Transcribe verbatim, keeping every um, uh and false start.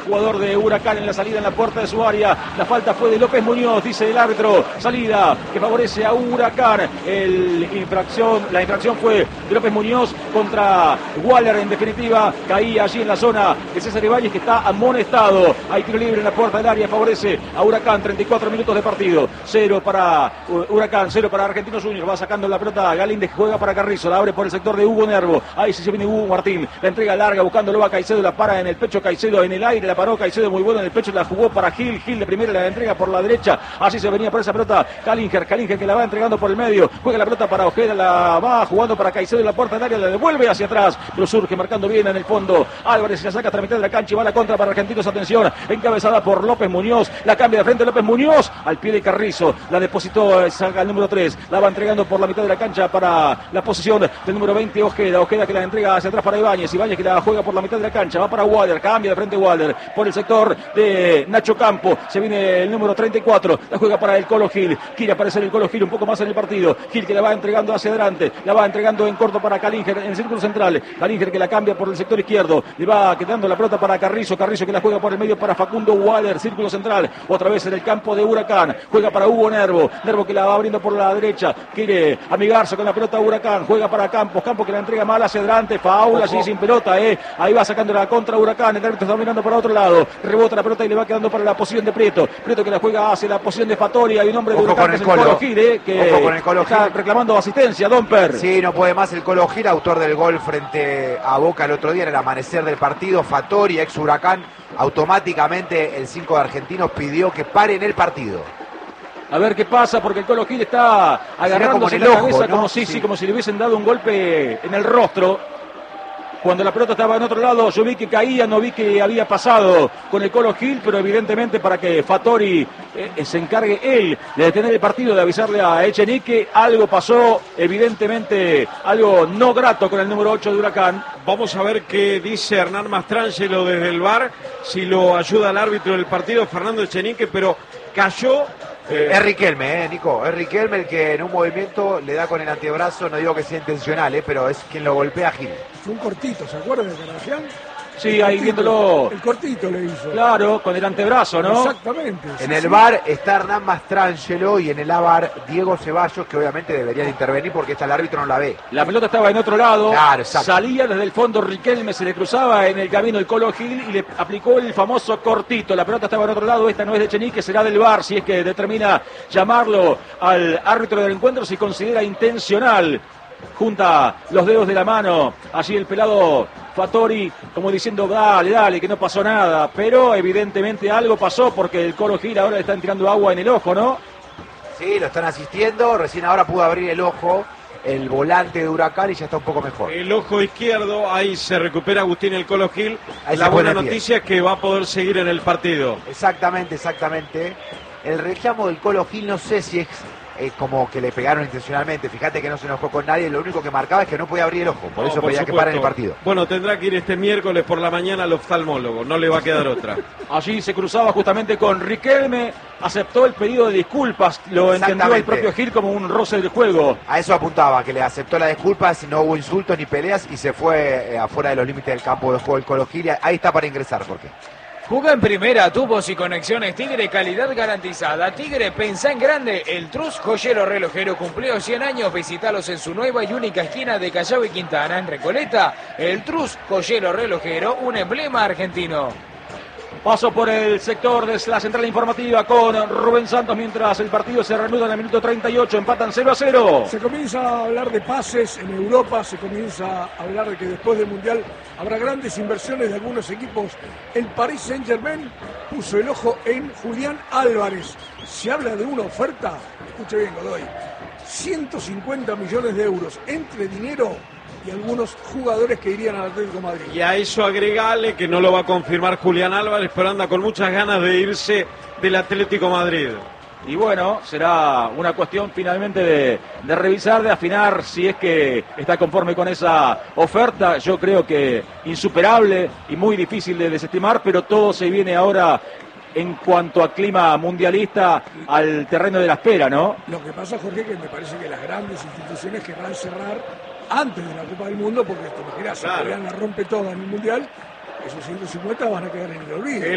jugador de Huracán en la salida en la puerta de su área. La falta fue de López Muñoz, dice el árbitro. Salida que favorece a Huracán. El infracción, la infracción fue de López Muñoz contra Waller. En definitiva, caía allí en la zona de César Ibáñez, que está amonestado. Hay tiro libre en la puerta del área, favorece a Huracán. treinta y cuatro minutos de partido. Cero para Huracán, cero para Argentinos Juniors. Va sacando la pelota Galíndez, que juega para Carrizo. La abre por el sector de Hugo Nervo. Ahí sí se viene Hugo Martín. La entrega larga buscándolo a Caicedo. La para en el pecho Caicedo, en el aire. La paró Caicedo muy bueno en el pecho. La jugó para Gil. Gil de primera la entrega por la derecha. Así se venía por esa pelota Calinger. Calinger que la va entregando por el medio. Juega la pelota para Ojeda. La va jugando para Caicedo en la puerta del área. La devuelve hacia atrás. Pero surge marcando bien en el fondo. Álvarez la saca a mitad de la cancha y va a la contra para Argentinos. Atención. Encabezada por López Muñoz. La cambia de frente López Muñoz. Al pie de Carrizo. La depositó. Saca el número tres. La va entregando por la mitad de la cancha para la posición del número veinte Ojeda. Ojeda que la entrega hacia atrás para Ibáñez. Ibáñez que la juega por la mitad de la cancha. Va para Waller. Cambia de frente Waller. Por el sector de Nacho Campo. Se viene el número treinta y cuatro. La juega para el Colo Gil. Quiere aparecer el Colo Gil un poco más en el partido. Gil que la va entregando hacia adelante. La va entregando en corto para Calinger en el círculo central. Calinger que la cambia por el sector izquierdo. Le va quedando la pelota para Carrizo. Carrizo que la juega por el medio para Facundo Waller. Círculo central. Otra vez en el campo de Huracán. Juega para Hugo Nervo. Nervo que la va abriendo por la derecha. Quiere amigarse con la pelota Huracán. Juega para Campos. Campos que la entrega mal hacia adelante. Faula allí sin pelota. Eh. Ahí va sacando la contra Huracán. El árbitro está mirando para otro lado. Rebota la pelota y le va quedando para la posición de Prieto. Prieto que la juega hacia la posición de Fattori. Hay un hombre de Ojo Huracán con que el es el Colo. Colo Gil, eh, que Ojo con el Colo está Gil. reclamando asistencia. Domper. Sí, no puede más el Colo Gil, autor del gol frente a Boca el otro día en el amanecer del partido. Fattori, ex Huracán, automáticamente el cinco de Argentinos pidió que paren el partido. A ver qué pasa, porque el Colo Gil está agarrándose en la el ojo, cabeza, ¿no? como si, Sí. sí, como si le hubiesen dado un golpe en el rostro. Cuando la pelota estaba en otro lado, yo vi que caía, no vi que había pasado con el Colo Gil, pero evidentemente para que Fattori eh, se encargue él de detener el partido, de avisarle a Echenique, algo pasó, evidentemente algo no grato con el número ocho de Huracán. Vamos a ver qué dice Hernán Mastrangelo desde el V A R, si lo ayuda el árbitro del partido, Fernando Echenique, pero cayó. Eh, es Riquelme, eh, Nico, es Riquelme el que en un movimiento le da con el antebrazo, no digo que sea intencional, eh, pero es quien lo golpea a Gil. Fue un cortito, ¿se acuerdan de Caracián? Sí, ahí viéndolo. El cortito le hizo. Claro, con el antebrazo, ¿no? Exactamente. En sí, el sí. V A R está Hernán Mastrangelo y en el A V A R Diego Ceballos, que obviamente deberían intervenir porque esta el árbitro no la ve. La pelota estaba en otro lado, Claro, exacto. salía desde el fondo Riquelme, se le cruzaba en el camino el Colo Gil y le aplicó el famoso cortito. La pelota estaba en otro lado, esta no es de Echenique, será del V A R, si es que determina llamarlo al árbitro del encuentro, si considera intencional. Junta los dedos de la mano, allí el pelado Fattori, como diciendo, dale, dale, que no pasó nada, pero evidentemente algo pasó porque el Colo Gil ahora le están tirando agua en el ojo, ¿no? Sí, lo están asistiendo, recién ahora pudo abrir el ojo el volante de Huracán y ya está un poco mejor. El ojo izquierdo, ahí se recupera Agustín el Colo Gil. Ahí La se buena pone bien. noticia es que va a poder seguir en el partido. Exactamente, exactamente. El reclamo del Colo Gil no sé si es eh, como que le pegaron intencionalmente. Fíjate que no se enojó con nadie, lo único que marcaba es que no podía abrir el ojo, por No, eso por pedía que supuesto. paren el partido. Bueno, tendrá que ir este miércoles por la mañana al oftalmólogo, no le va a quedar otra. Allí se cruzaba justamente con Riquelme, aceptó el pedido de disculpas, lo entendió el Exactamente. propio Gil como un roce del juego. A eso apuntaba, que le aceptó las disculpas, no hubo insultos ni peleas y se fue eh, afuera de los límites del campo de juego del Colo Gil. Ahí está para ingresar, porque Jugá en primera, tubos y conexiones Tigre, calidad garantizada. Tigre, pensá en grande. El Trus Joyero Relojero cumplió cien años. Visitalos en su nueva y única esquina de Callao y Quintana, en Recoleta. El Trus Joyero Relojero, un emblema argentino. Paso por el sector de la central informativa con Rubén Santos mientras el partido se reanuda en el minuto treinta y ocho, empatan cero a cero. Se comienza a hablar de pases en Europa, se comienza a hablar de que después del Mundial habrá grandes inversiones de algunos equipos. El Paris Saint-Germain puso el ojo en Julián Álvarez. Se habla de una oferta, escuche bien, Godoy, ciento cincuenta millones de euros entre dinero y algunos jugadores que irían al Atlético de Madrid. Y a eso agregale que no lo va a confirmar Julián Álvarez, pero anda con muchas ganas de irse del Atlético Madrid. Y bueno, será una cuestión finalmente de, de revisar, de afinar si es que está conforme con esa oferta. Yo creo que insuperable y muy difícil de desestimar, pero todo se viene ahora en cuanto a clima mundialista al terreno de la espera, ¿no? Lo que pasa, Jorge, que me parece que las grandes instituciones querrán cerrar antes de la Copa del Mundo, porque te imaginas, si Claro. Julián la rompe toda en el Mundial, esos ciento cincuenta van a quedar en el olvido.